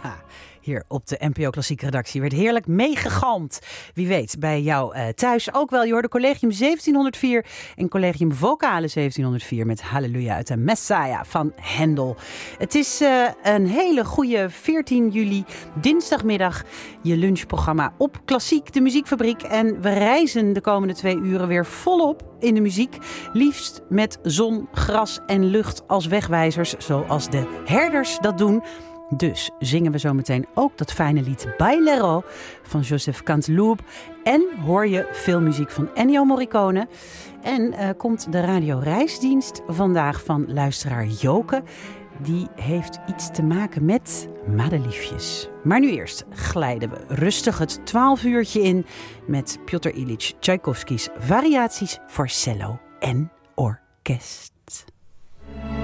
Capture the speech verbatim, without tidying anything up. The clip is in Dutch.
Hier op de N P O Klassieke redactie werd heerlijk meegegalmd. Wie weet, bij jou uh, thuis ook wel. Je hoorde Collegium zeventienhonderdvier en Collegium Vocale zeventienhonderdvier met Halleluja uit de Messiah van Hendel. Het is uh, een hele goede veertien juli, dinsdagmiddag, je lunchprogramma op Klassiek, de muziekfabriek. En we reizen de komende twee uren weer volop in de muziek. Liefst met zon, gras en lucht als wegwijzers, zoals de herders dat doen. Dus zingen we zo meteen ook dat fijne lied Bailero van Joseph Canteloube. En hoor je veel muziek van Ennio Morricone. En uh, komt de Radio Reisdienst vandaag van luisteraar Joke. Die heeft iets te maken met madeliefjes. Maar nu eerst glijden we rustig het twaalf uurtje in met Piotr Ilyich Tchaikovsky's variaties voor cello en orkest.